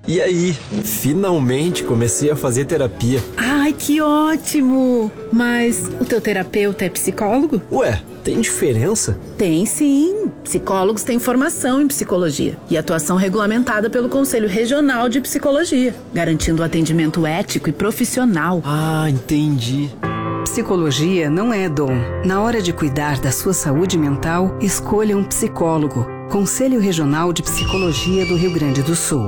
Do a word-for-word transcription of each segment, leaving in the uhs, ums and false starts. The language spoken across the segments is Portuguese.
E aí, finalmente comecei a fazer terapia. Ai, que ótimo! Mas o teu terapeuta é psicólogo? Ué, tem diferença? Tem sim. Psicólogos têm formação em psicologia e atuação regulamentada pelo Conselho Regional de Psicologia, garantindo o atendimento ético e profissional. Ah, entendi. Psicologia não é dom. Na hora de cuidar da sua saúde mental, escolha um psicólogo. Conselho Regional de Psicologia do Rio Grande do Sul.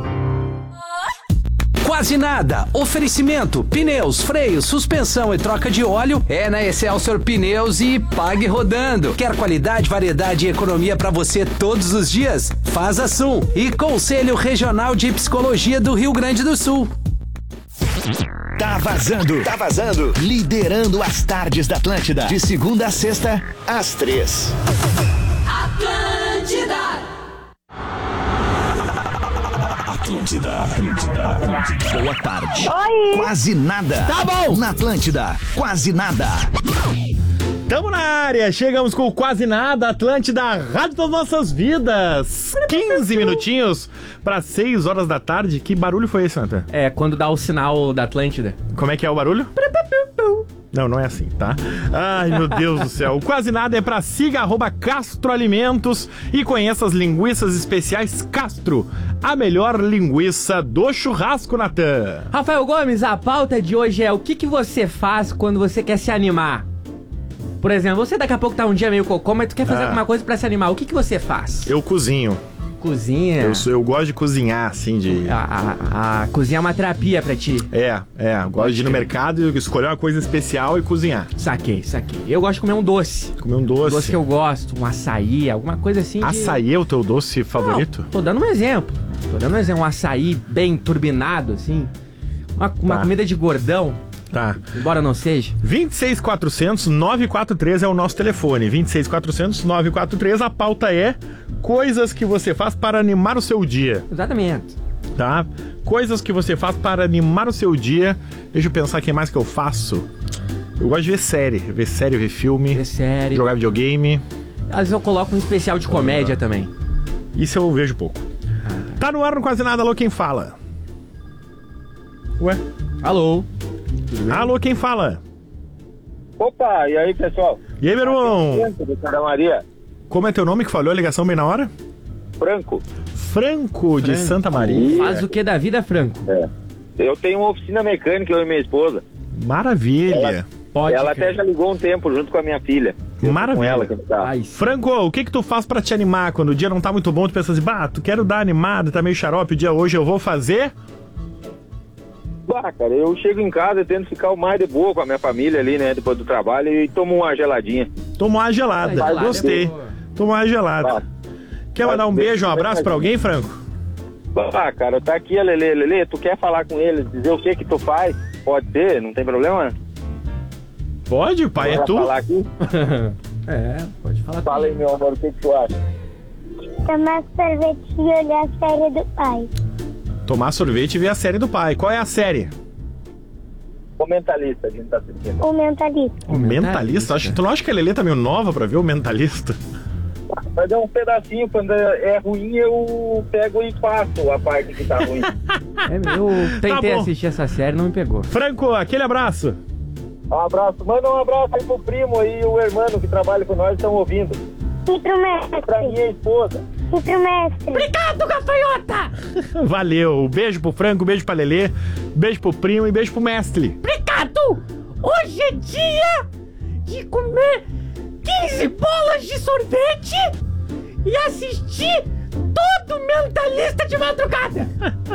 Quase nada. Oferecimento, pneus, freios, suspensão e troca de óleo é na Excelsior Pneus e pague rodando. Quer qualidade, variedade e economia para você todos os dias? Faz a Sum e Conselho Regional de Psicologia do Rio Grande do Sul. Tá vazando, tá vazando. Liderando as tardes da Atlântida. De segunda a sexta, às três. Atlântida. Atlântida, Atlântida, Atlântida. Boa tarde. Oi. Quase nada. Tá bom. Na Atlântida, quase nada. Tamo na área, chegamos com Quase Nada, Atlântida, Rádio das Nossas Vidas. quinze minutinhos para seis horas da tarde. Que barulho foi esse, Nathan? É, quando dá o sinal da Atlântida. Como é que é o barulho? Não, não é assim, tá? Ai, meu Deus do céu. O Quase Nada é pra siga arroba Castro Alimentos e conheça as linguiças especiais Castro, a melhor linguiça do churrasco, Natan. Rafael Gomes, a pauta de hoje é o que, que você faz quando você quer se animar? Por exemplo, você daqui a pouco tá um dia meio cocô, mas tu quer fazer Ah. alguma coisa pra se animar. O que, que você faz? Eu cozinho. Cozinha? Eu, sou- eu gosto de cozinhar, assim, de... A, a, a cozinha é uma terapia pra ti. É, é. Eu gosto de ir no mercado e escolher uma coisa especial e cozinhar. Saquei, saquei. Eu gosto de comer um doce. Comer um doce. Doce que eu gosto, um açaí, alguma coisa assim de... Açaí é o teu doce favorito? Não, tô dando um exemplo. Tô dando um exemplo. Um açaí bem turbinado, assim. Uma, uma Tá. comida de gordão. Tá. Embora não seja. vinte e seis quatrocentos, nove quatro três é o nosso telefone. vinte e seis quatrocentos, nove quatro três. A pauta é coisas que você faz para animar o seu dia. Exatamente. Tá? Coisas que você faz para animar o seu dia. Deixa eu pensar o que mais que eu faço. Eu gosto de ver série. Ver série, ver filme. Ver série. Jogar videogame. Às vezes eu coloco um especial de comédia também. Isso eu vejo pouco. Tá no ar no Quase Nada, alô, quem fala? Ué? Alô? Alô, quem fala? Opa, e aí, pessoal? E aí, meu irmão? Franco, de Santa Maria. Como é teu nome que falhou a ligação bem na hora? Franco. Franco, de Franco. Santa Maria. Faz o que da vida, Franco? É. Eu tenho uma oficina mecânica, eu e minha esposa. Maravilha. Ela, Pode ela crer. até já ligou um tempo junto com a minha filha. Eu tô Maravilha. Com ela, que tá. Ai, Franco, o que que tu faz pra te animar? Quando o dia não tá muito bom, tu pensa assim, bah, tu quero dar animado, tá meio xarope o dia hoje, eu vou fazer... Ah, cara, eu chego em casa e tento ficar o mais de boa com a minha família ali, né, depois do trabalho, e tomo uma geladinha. Tomar uma gelada. Vai, gelada Gostei. é boa. Tomar uma gelada. Tá. Quer mandar um Vai, beijo, um vai, abraço vai. pra alguém, Franco? Ah, cara, tá aqui a Lelê. Lelê, tu quer falar com ele, dizer o que que tu faz? Pode ser, não tem problema? Pode, pai, é Bora tu. falar aqui? é, pode falar. Fala aí, meu amor, o que que tu acha? Tomar sorvete e olhar a série do pai. Tomar sorvete e ver a série do pai. Qual é a série? O mentalista, a gente tá assistindo. O mentalista. O Mentalista? Acho, tu não acha que a Lelê tá meio nova pra ver o Mentalista? Mas é um pedacinho, quando é ruim eu pego e faço a parte que tá ruim. É, eu tentei Tá bom. assistir essa série, não me pegou. Franco, aquele abraço. Um abraço, manda um abraço aí pro primo aí, o irmão que trabalha com nós, estão ouvindo. E pro mestre. Pra minha esposa. E pro mestre. Obrigado, gafanhota! Valeu. Beijo pro Franco, beijo pra Lelê, beijo pro primo e beijo pro mestre. Obrigado! Hoje é dia de comer quinze bolas de sorvete e assistir todo Mentalista de madrugada.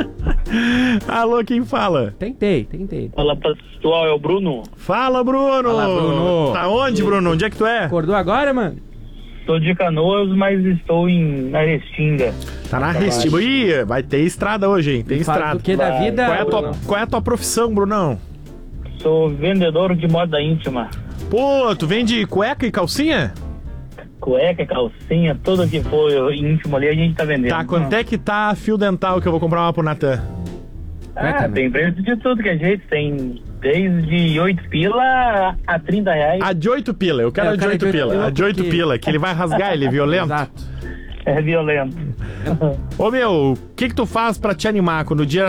Alô, quem fala? Tentei, tentei. Fala pessoal, é o Bruno. Fala, Bruno. Fala, Bruno. Tá onde, Bruno? Onde é que tu é? Acordou agora, mano? Tô de Canoas, mas estou em na Restinga. Tá na Restinga. Ih, vai ter estrada hoje, hein? Tem Fala estrada. do que da vida, Qual é, a tua, Bruno? qual é a tua profissão, Brunão? Sou vendedor de moda íntima. Pô, tu vende cueca e calcinha? Cueca, calcinha, tudo que for íntimo ali a gente tá vendendo. Tá, quanto é que tá fio dental que eu vou comprar uma pro Natan? Ah, tem preço de tudo que a gente tem. Desde oito pila a trinta reais. A de oito pila, eu quero É, eu a de quero oito a de oito pila. pila A de oito porque- pila, que ele vai rasgar, ele é violento. Exato. É violento. Ô meu, o que que tu faz pra te animar quando o dia